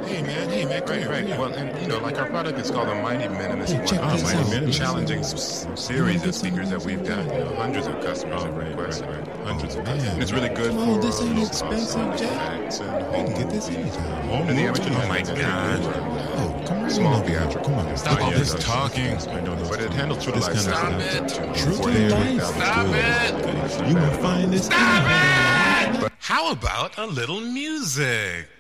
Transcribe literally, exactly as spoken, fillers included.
Hey man, hey man, come Right, here, right. come here. Well, and you know, like our product is called the Mighty Minimus. Hey, One check of this the out. most challenging s- series of speakers that we've got. You know, hundreds of customers have requested it. Hundreds Oh, of man. customers. And it's really good Come for on, this ain't uh, expensive, Jack. effects and You home can get this movies. anytime. Home And the movies, amateur oh my effects. God. uh, Oh, come on, Small over here. theatrical. Come on, Stop stop all all this this talking. talking. But it handles true to This life kind of sound. stuff. True True to life. Stop it. You gonna find this. Stop it. How about a little music?